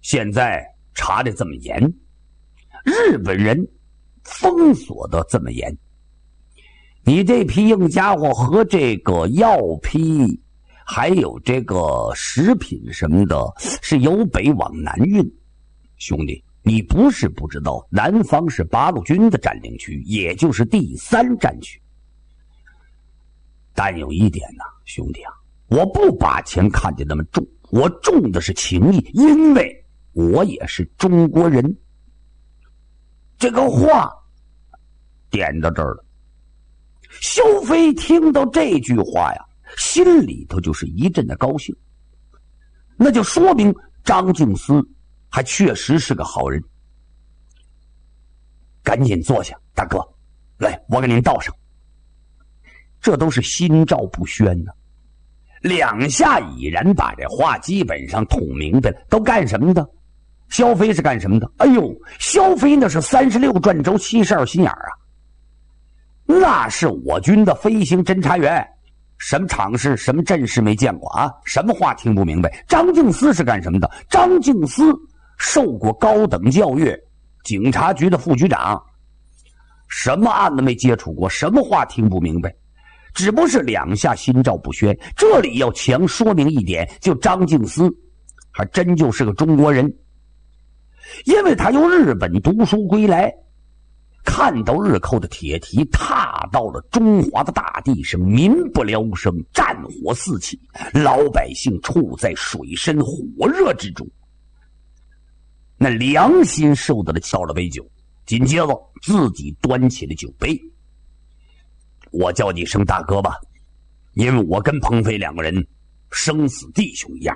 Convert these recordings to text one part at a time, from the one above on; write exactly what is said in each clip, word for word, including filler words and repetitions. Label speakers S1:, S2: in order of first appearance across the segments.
S1: 现在查得这么严，日本人封锁的这么严，你这批硬家伙和这个药批还有这个食品什么的是由北往南运。兄弟，你不是不知道，南方是八路军的占领区，也就是第三战区。但有一点呢、啊，兄弟啊，我不把钱看得那么重，我重的是情义，因为我也是中国人。这个话点到这儿了，萧飞听到这句话呀，心里头就是一阵的高兴，那就说明张敬思还确实是个好人。赶紧坐下，大哥，来，我给您倒上。这都是心照不宣呢、啊，两下已然把这话基本上捅明白了。都干什么的？萧飞是干什么的？哎呦，萧飞那是三十六转轴七十二心眼啊，那是我军的飞行侦察员，什么场势什么阵势没见过啊？什么话听不明白？张敬思是干什么的？张敬思受过高等教育，警察局的副局长，什么案子没接触过？什么话听不明白？只不是两下心照不宣。这里要强说明一点，就张敬思还真就是个中国人，因为他由日本读书归来，看到日寇的铁蹄踏到了中华的大地上，民不聊生，战火四起，老百姓处在水深火热之中，那良心受到了敲了杯酒，紧接着自己端起了酒杯。我叫你声大哥吧，因为我跟鹏飞两个人生死弟兄一样。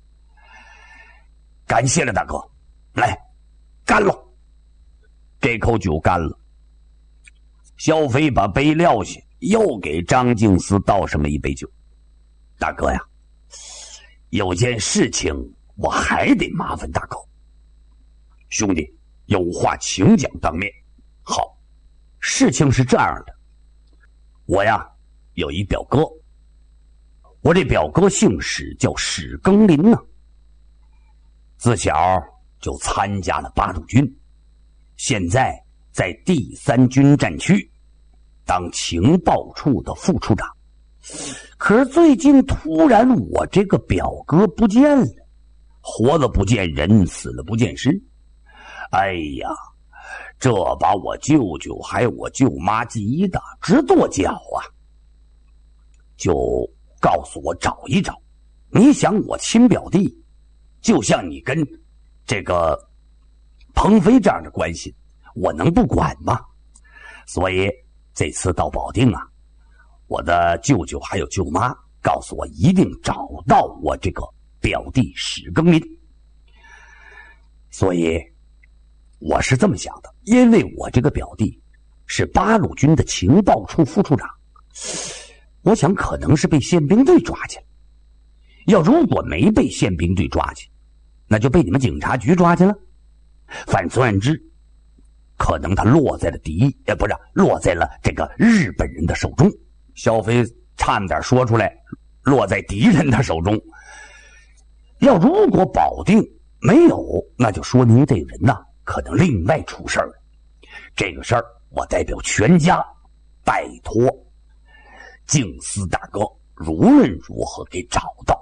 S1: 感谢了大哥，来，干了。这口酒干了，萧飞把杯撂下，又给张敬思倒上了一杯酒。大哥呀，有件事情我还得麻烦大哥。兄弟，有话请讲当面。好，事情是这样的，我呀有一表哥，我这表哥姓史，叫史庚林呢、啊。自小就参加了八路军，现在在第三军战区当情报处的副处长。可是最近突然我这个表哥不见了，活了不见人，死了不见尸。哎呀，这把我舅舅还有我舅妈急的直跺脚啊，就告诉我找一找。你想我亲表弟就像你跟这个鹏飞这样的关系，我能不管吗？所以这次到保定啊，我的舅舅还有舅妈告诉我一定找到我这个表弟史庚林。所以我是这么想的，因为我这个表弟是八路军的情报处副处长，我想可能是被宪兵队抓去了。要如果没被宪兵队抓去，那就被你们警察局抓去了。反总而言之，可能他落在了敌，也不是落在了这个日本人的手中。萧飞差点说出来，落在敌人的手中。要如果保定没有，那就说明这个人呐、啊，可能另外出事了。这个事儿，我代表全家拜托敬思大哥，无论如何给找到。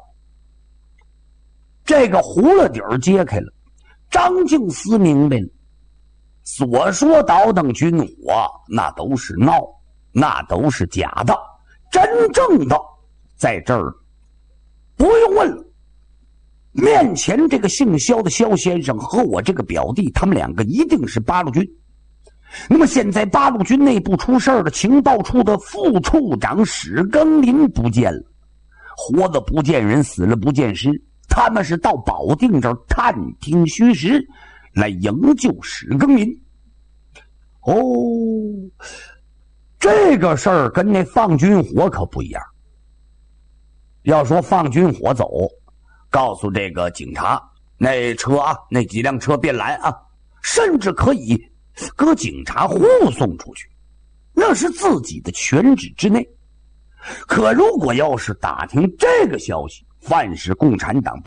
S1: 这个葫芦底儿揭开了，张敬思明白了，所说倒腾军火那都是闹，那都是假的，真正的在这儿不用问了。面前这个姓萧的萧先生和我这个表弟，他们两个一定是八路军。那么现在八路军内部出事的情报处的副处长史庚林不见了，活的不见人，死了不见尸。他们是到保定这儿探听虚实，来营救史庚林。哦，这个事儿跟那放军火可不一样。要说放军火走，告诉这个警察，那车啊，那几辆车别拦啊，甚至可以搁警察护送出去，那是自己的权职之内。可如果要是打听这个消息，犯是共产党